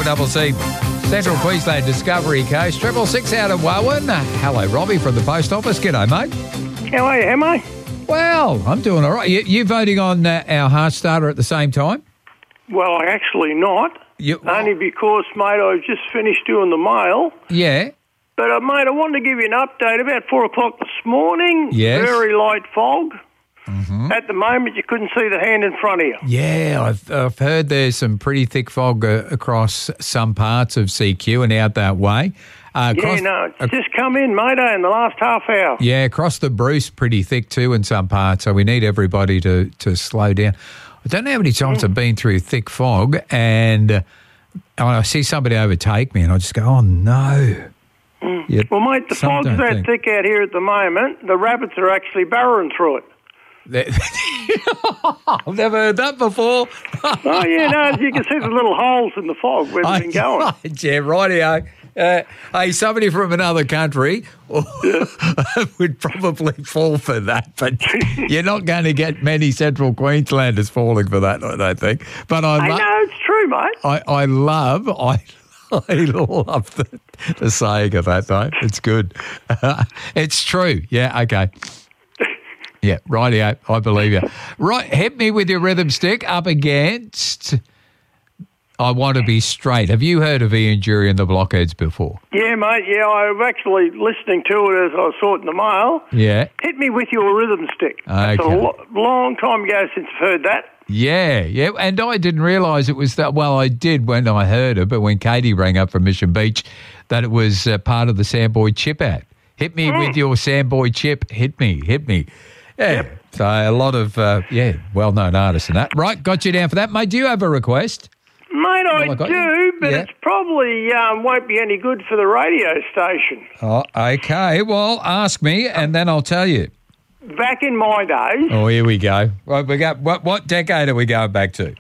4CC, Central Queensland Discovery Coast, 666 out of Warren. Hello, Robbie from the post office. G'day, mate. How are you, am I? Well, I'm doing all right. You voting on our Heart Starter at the same time? Well, actually not. Only because, mate, I just finished doing the mail. Yeah. But, mate, I wanted to give you an update. About 4 o'clock this morning, Yes. very light fog. Mm-hmm. At the moment, you couldn't see the hand in front of you. Yeah, I've heard there's some pretty thick fog across some parts of CQ and out that way. It's just come in, mate, in the last half hour. Yeah, across the Bruce, pretty thick too in some parts, so we need everybody to slow down. I don't know how many times I've been through thick fog and I see somebody overtake me and I just go, oh, no. Well, mate, the fog's that thick out here at the moment, the rabbits are actually burrowing through it. I've never heard that before. Oh, yeah, no, you can see the little holes in the fog where they've been going. Yeah, rightio. Hey, somebody from another country would probably fall for that, but you're not going to get many Central Queenslanders falling for that, I don't think. But I know, it's true, mate. I love the saying of that, though. It's good. It's true. Yeah, okay. Yeah, rightio. I believe you. Right, hit me with your rhythm stick up against I Want to Be Straight. Have you heard of Ian Dury and the Blockheads before? Yeah, mate. Yeah, I was actually listening to it as I was sorting the mail. Yeah. Hit me with your rhythm stick. Okay. It's a long time ago since I've heard that. Yeah. And I didn't realise it was that. Well, I did when I heard it, but when Katie rang up from Mission Beach, that it was part of the Samboy Chip ad. Hit me with your Samboy Chip. Hit me. Yeah. Yep. So a lot of, well-known artists and that. Right, got you down for that. Mate, do you have a request? Mate, I do, but it's probably won't be any good for the radio station. Oh, okay. Well, ask me and then I'll tell you. Back in my days. Oh, here we go. Right, we got what decade are we going back to?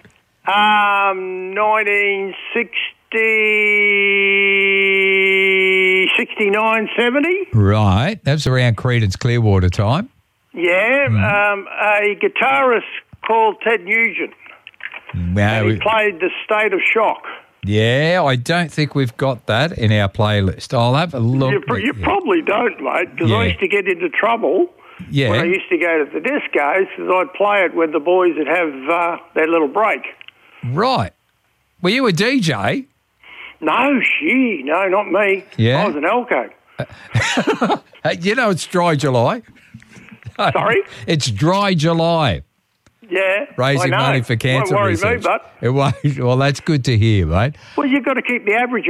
1969, 70. Right. That was around Creedence Clearwater time. Yeah, a guitarist called Ted Nugent. And he played The State of Shock. Yeah, I don't think we've got that in our playlist. I'll have a look. You probably don't, mate, because I used to get into trouble when I used to go to the discos because I'd play it when the boys would have their little break. Right. Were you a DJ? No, not me. Yeah? I was an Elko. You know it's Dry July. Sorry? It's Dry July. Yeah, raising money for cancer research. Won't worry me, but... Well, that's good to hear, mate. Well, you've got to keep the average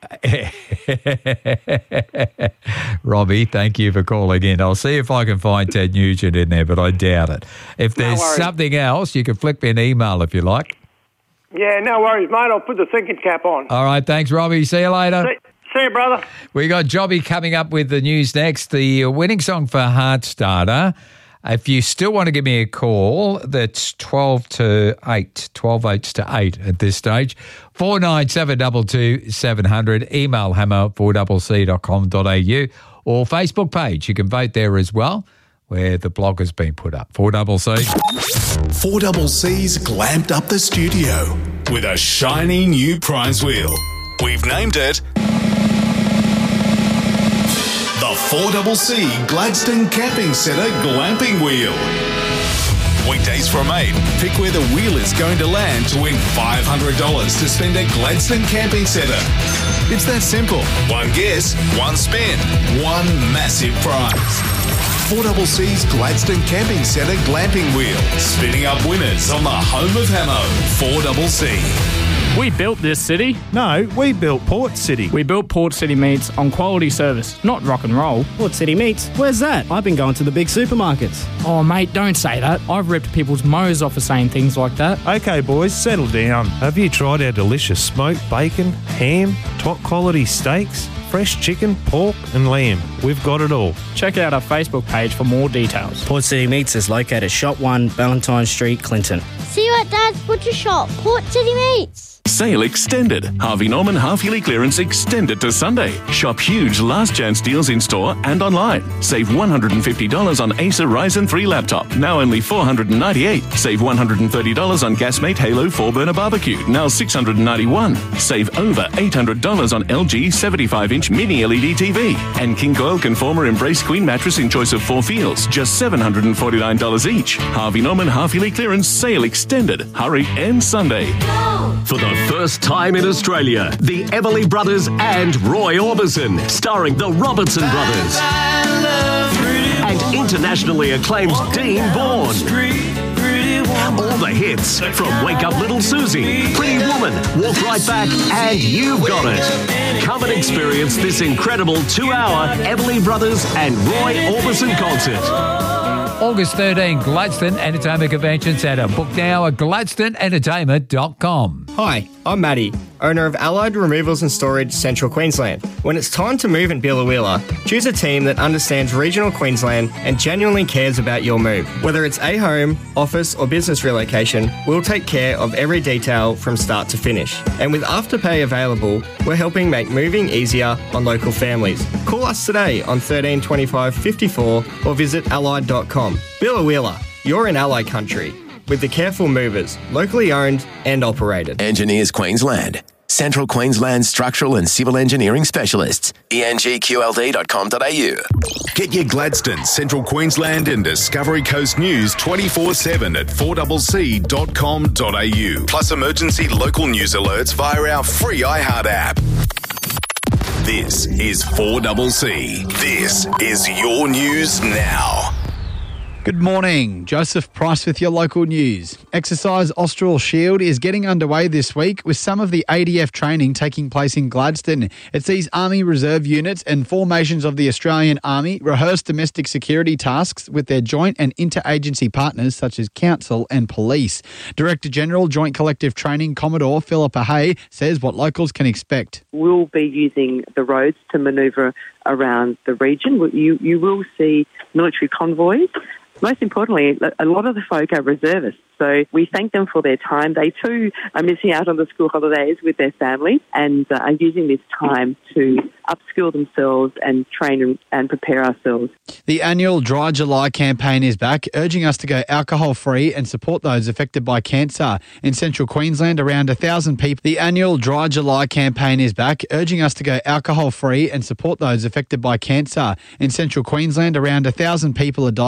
up. Robbie, thank you for calling in. I'll see if I can find Ted Nugent in there, but I doubt it. If there's something else, you can flick me an email if you like. Yeah, no worries, mate. I'll put the thinking cap on. All right, thanks, Robbie. See you later. See you, brother. We got Jobby coming up with the news next. The winning song for Heart Starter. If you still want to give me a call, that's 12 to 8 at this stage. 4972 700. Email hammer@4cc.com.au or Facebook page. You can vote there as well, where the blog has been put up. 4CC. 4CC's glamped up the studio with a shiny new prize wheel. We've named it the 4CC Gladstone Camping Centre Glamping Wheel. Weekdays from 8, pick where the wheel is going to land to win $500 to spend at Gladstone Camping Centre. It's that simple. One guess, one spin, one massive prize. 4CC's Gladstone Camping Centre Glamping Wheel, spinning up winners on the home of Hamo, 4CC. We built this city. No, we built Port City. We built Port City Meats on quality service, not rock and roll. Port City Meats? Where's that? I've been going to the big supermarkets. Oh, mate, don't say that. I've ripped people's mows off for saying things like that. Okay, boys, settle down. Have you tried our delicious smoked bacon, ham, top quality steaks, fresh chicken, pork and lamb? We've got it all. Check out our Facebook page for more details. Port City Meats is located Shop 1, Valentine Street, Clinton. See you at Dad's Butcher Shop, Port City Meats. Sale extended. Harvey Norman half-yearly clearance extended to Sunday. Shop huge last chance deals in store and online. Save $150 on Acer Ryzen 3 laptop, now only $498. Save $130 on Gasmate Halo 4-burner barbecue, now $691. Save over $800 on LG 75-inch mini LED TV. And King Coil Conformer Embrace Queen mattress in choice of 4 feels, just $749 each. Harvey Norman half-yearly clearance sale extended. Hurry and Sunday. For the first time in Australia, the Everly Brothers and Roy Orbison, starring the Robertson Brothers. And internationally acclaimed Dean Vaughan. All the hits from Wake Up Little Susie, Pretty Woman, Walk Right Back, and You've Got It. Come and experience this incredible 2-hour Everly Brothers and Roy Orbison concert. August 13, Gladstone Entertainment Convention Centre. Book now at gladstoneentertainment.com. Hi, I'm Matty, owner of Allied Removals and Storage Central Queensland. When it's time to move in Billawheeler, choose a team that understands regional Queensland and genuinely cares about your move. Whether it's a home, office or business relocation, we'll take care of every detail from start to finish. And with Afterpay available, we're helping make moving easier on local families. Call us today on 13 25 54 or visit allied.com. Billawheeler, you're in Ally country. With the Careful Movers, locally owned and operated. Engineers Queensland. Central Queensland Structural and Civil Engineering Specialists. engqld.com.au. Get your Gladstone, Central Queensland and Discovery Coast news 24/7 at 4cc.com.au. Plus emergency local news alerts via our free iHeart app. This is 4CC. This is your news now. Good morning. Joseph Price with your local news. Exercise Austral Shield is getting underway this week with some of the ADF training taking place in Gladstone. It sees Army Reserve units and formations of the Australian Army rehearse domestic security tasks with their joint and interagency partners such as council and police. Director General Joint Collective Training Commodore Philippa Hay says what locals can expect. We'll be using the roads to manoeuvre around the region. You will see military convoys. Most importantly, a lot of the folk are reservists, so we thank them for their time. They too are missing out on the school holidays with their families and are using this time to upskill themselves and train and prepare ourselves. The annual Dry July campaign is back, urging us to go alcohol-free and support those affected by cancer. In Central Queensland, around 1,000 people. The annual Dry July campaign is back, urging us to go alcohol-free and support those affected by cancer. In Central Queensland, around 1,000 people are